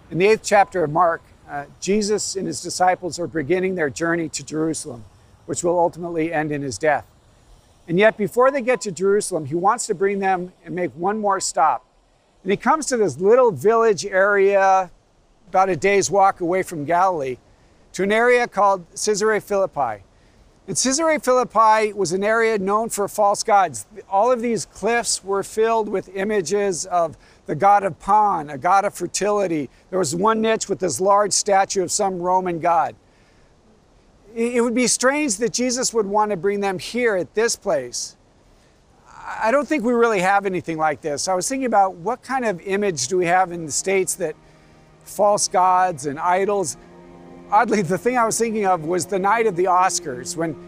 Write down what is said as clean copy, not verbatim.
In the 8th chapter of Mark, Jesus and his disciples are beginning their journey to Jerusalem, which will ultimately end in his death. And yet, before they get to Jerusalem, he wants to bring them and make one more stop. And he comes to this little village area, about a day's walk away from Galilee, to an area called Caesarea Philippi. And Caesarea Philippi was an area known for false gods. All of these cliffs were filled with images of the god of Pan, a god of fertility. There was one niche with this large statue of some Roman god. It would be strange that Jesus would want to bring them here at this place. I don't think we really have anything like this. I was thinking about what kind of image do we have in the States that false gods and idols. Oddly, the thing I was thinking of was the night of the Oscars when